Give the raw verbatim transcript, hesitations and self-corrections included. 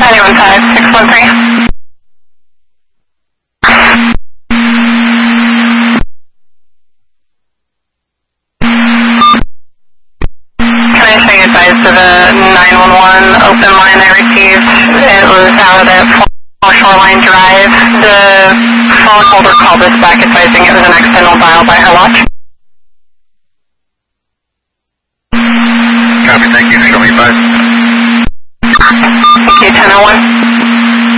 nine one five, six one three. Can I say advice to the nine one one open line I received? It was out at Shoreline Drive. The phone holder called us back advising it was an accidental dial by her watch. Copy, thank you. Show me five. Thank you, ten oh one.